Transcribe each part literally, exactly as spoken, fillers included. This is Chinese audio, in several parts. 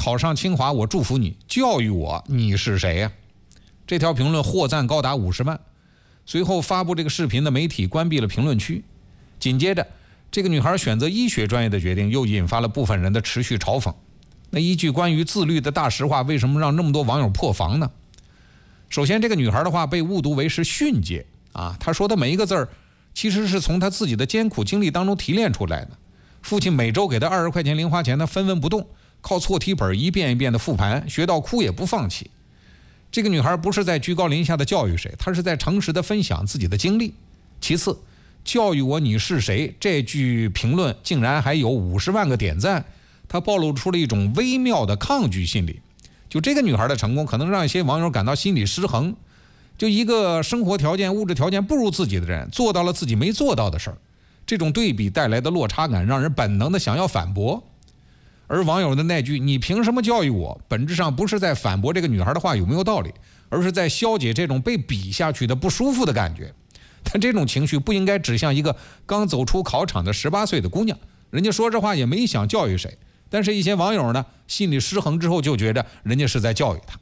考上清华我祝福你，教育我你是谁呀、啊？这条评论获赞高达五十万。随后发布这个视频的媒体关闭了评论区。紧接着，这个女孩选择医学专业的决定又引发了部分人的持续嘲讽。那一句关于自律的大实话，为什么让那么多网友破防呢？首先，这个女孩的话被误读为是训诫啊，她说的每一个字儿，其实是从她自己的艰苦经历当中提炼出来的。父亲每周给她二十块钱零花钱，她分文不动，靠错题本一遍一遍的复盘，学到哭也不放弃。这个女孩不是在居高临下的教育谁，她是在诚实的分享自己的经历。其次，教育我你是谁这句评论竟然还有五十万个点赞，它暴露出了一种微妙的抗拒心理。就这个女孩的成功可能让一些网友感到心理失衡，就一个生活条件物质条件不如自己的人做到了自己没做到的事儿，这种对比带来的落差感让人本能的想要反驳。而网友的那句你凭什么教育我，本质上不是在反驳这个女孩的话有没有道理，而是在消解这种被比下去的不舒服的感觉。但这种情绪不应该指向一个刚走出考场的十八岁的姑娘，人家说这话也没想教育谁，但是一些网友呢心理失衡之后就觉得人家是在教育她。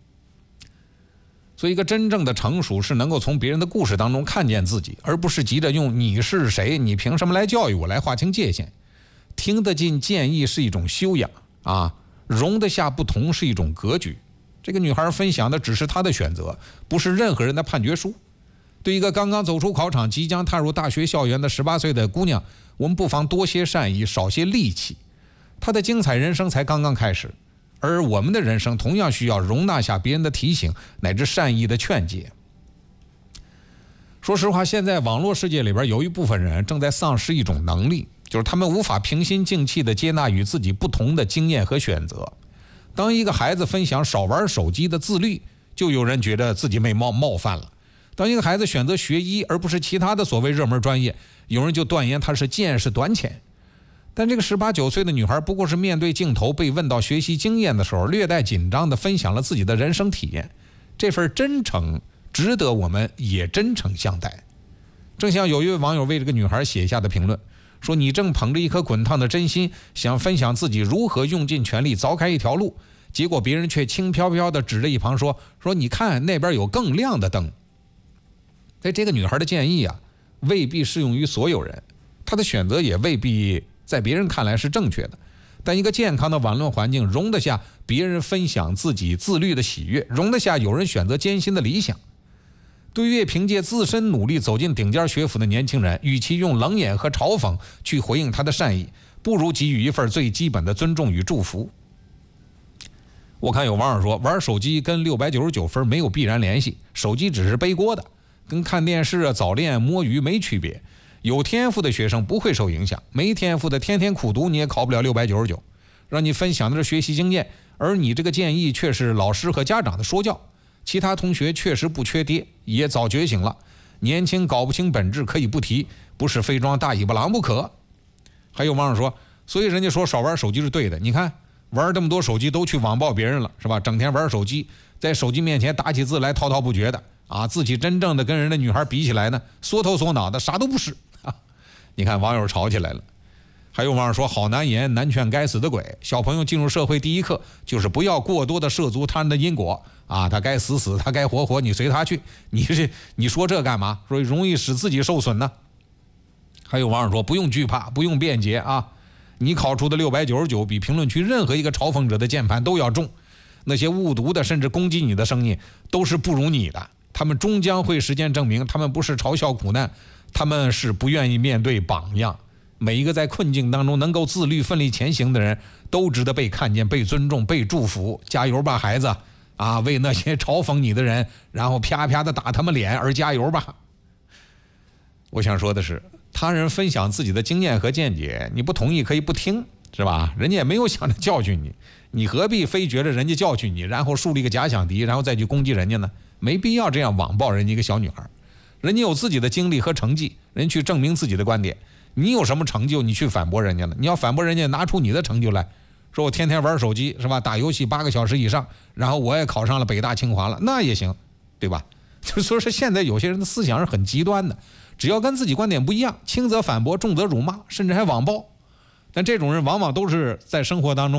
所以一个真正的成熟是能够从别人的故事当中看见自己，而不是急着用你是谁你凭什么来教育我来划清界限。听得进建议是一种修养啊，容得下不同是一种格局。这个女孩分享的只是她的选择，不是任何人的判决书。对一个刚刚走出考场即将踏入大学校园的十八岁的姑娘，我们不妨多些善意少些戾气，她的精彩人生才刚刚开始，而我们的人生同样需要容纳下别人的提醒乃至善意的劝诫。说实话，现在网络世界里边有一部分人正在丧失一种能力，就是他们无法平心静气地接纳与自己不同的经验和选择。当一个孩子分享少玩手机的自律，就有人觉得自己被冒冒犯了；当一个孩子选择学医而不是其他的所谓热门专业，有人就断言他是见识短浅。但这个十八九岁的女孩不过是面对镜头被问到学习经验的时候，略带紧张地分享了自己的人生体验。这份真诚值得我们也真诚相待。正像有一位网友为这个女孩写下的评论说，你正捧着一颗滚烫的真心，想分享自己如何用尽全力凿开一条路，结果别人却轻飘飘地指着一旁说说你看那边有更亮的灯。在这个女孩的建议啊，未必适用于所有人，她的选择也未必在别人看来是正确的。但一个健康的网络环境容得下别人分享自己自律的喜悦，容得下有人选择艰辛的理想。对于凭借自身努力走进顶尖学府的年轻人，与其用冷眼和嘲讽去回应他的善意，不如给予一份最基本的尊重与祝福。我看有网友说，玩手机跟六百九十九分没有必然联系，手机只是背锅的，跟看电视啊、早恋、摸鱼没区别。有天赋的学生不会受影响，没天赋的天天苦读你也考不了六百九十九。让你分享的是学习经验，而你这个建议却是老师和家长的说教。其他同学确实不缺爹，也早觉醒了。年轻搞不清本质可以不提，不是非装大尾巴狼不可。还有网友说，所以人家说少玩手机是对的。你看玩这么多手机都去网暴别人了，是吧？整天玩手机，在手机面前打起字来滔滔不绝的啊，自己真正的跟人的女孩比起来呢，缩头缩脑的，啥都不是。你看网友吵起来了。还有网友说，好难言难劝该死的鬼，小朋友进入社会第一课就是不要过多的涉足他人的因果啊，他该死死，他该活活，你随他去，你是你说这干嘛？所以容易使自己受损呢。还有网友说，不用惧怕，不用辩解啊，你考出的六百九十九比评论区任何一个嘲讽者的键盘都要重，那些误读的甚至攻击你的声音都是不如你的，他们终将会实践证明，他们不是嘲笑苦难，他们是不愿意面对榜样。每一个在困境当中能够自律奋力前行的人，都值得被看见、被尊重、被祝福。加油吧，孩子啊！为那些嘲讽你的人，然后啪啪的打他们脸而加油吧。我想说的是，他人分享自己的经验和见解，你不同意可以不听，是吧？人家也没有想着教训你，你何必非觉得人家教训你，然后树立一个假想敌，然后再去攻击人家呢？没必要这样网暴人家一个小女孩。人家有自己的经历和成绩，人去证明自己的观点。你有什么成就，你去反驳人家呢？你要反驳人家，拿出你的成就来，说我天天玩手机是吧？打游戏八个小时以上，然后我也考上了北大清华了，那也行，对吧？就说是现在有些人的思想是很极端的，只要跟自己观点不一样，轻则反驳，重则辱骂，甚至还网暴。但这种人往往都是在生活当中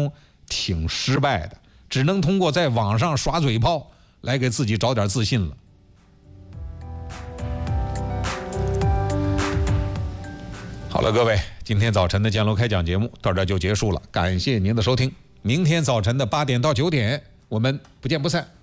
挺失败的，只能通过在网上耍嘴炮来给自己找点自信了。好了，各位，今天早晨的建楼开讲节目到这就结束了，感谢您的收听。明天早晨的八点到九点，我们不见不散。